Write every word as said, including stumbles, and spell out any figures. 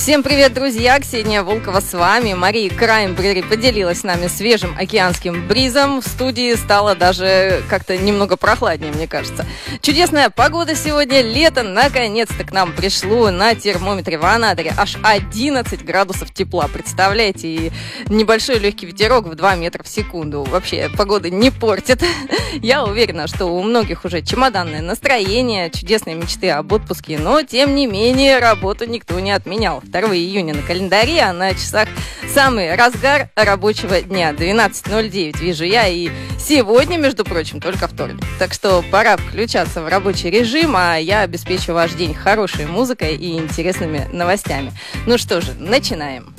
Всем привет, друзья! Ксения Волкова с вами. Мария Краймбрери поделилась с нами свежим океанским бризом. В студии стало даже как-то немного прохладнее, мне кажется. Чудесная погода сегодня, лето наконец-то к нам пришло. На термометре в Анадыре аж одиннадцать градусов тепла. Представляете, и небольшой легкий ветерок в два метра в секунду. Вообще погода не портит. Я уверена, что у многих уже чемоданное настроение, чудесные мечты об отпуске, но тем не менее работу никто не отменял. второго июня на календаре, а на часах самый разгар рабочего дня. двенадцать ноль девять вижу я, и сегодня, между прочим, только вторник. Так что пора включаться в рабочий режим, а я обеспечу ваш день хорошей музыкой и интересными новостями. Ну что же, начинаем.